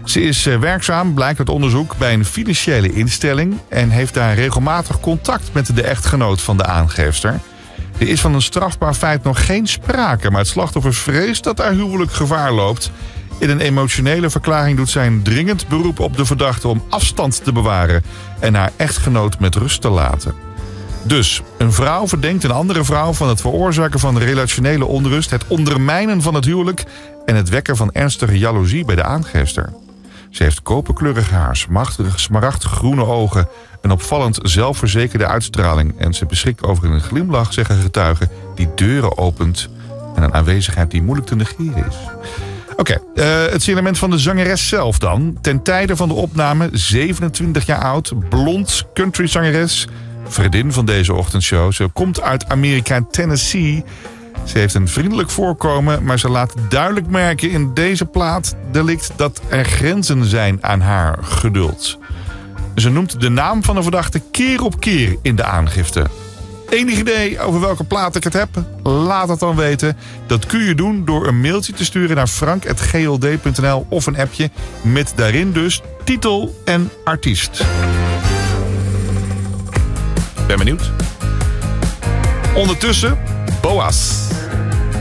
Ze is werkzaam, blijkt uit onderzoek, bij een financiële instelling en heeft daar regelmatig contact met de echtgenoot van de aangeefster. Er is van een strafbaar feit nog geen sprake, maar het slachtoffer vreest dat haar huwelijk gevaar loopt. In een emotionele verklaring doet zij een dringend beroep op de verdachte om afstand te bewaren en haar echtgenoot met rust te laten. Dus, een vrouw verdenkt een andere vrouw van het veroorzaken van relationele onrust, het ondermijnen van het huwelijk en het wekken van ernstige jaloezie bij de aangeefster. Ze heeft koperkleurig haar, smaragd groene ogen, een opvallend zelfverzekerde uitstraling en ze beschikt over een glimlach, zeggen getuigen, die deuren opent en een aanwezigheid die moeilijk te negeren is. Oké, het signalement van de zangeres zelf dan. Ten tijde van de opname, 27 jaar oud, blond countryzangeres, vriendin van deze ochtendshow. Ze komt uit Amerika, Tennessee. Ze heeft een vriendelijk voorkomen, maar ze laat duidelijk merken in deze plaat dat er grenzen zijn aan haar geduld. Ze noemt de naam van de verdachte keer op keer in de aangifte. Enig idee over welke plaat ik het heb? Laat het dan weten. Dat kun je doen door een mailtje te sturen naar frank@gld.nl of een appje met daarin dus titel en artiest. Ben benieuwd. Ondertussen, Boas.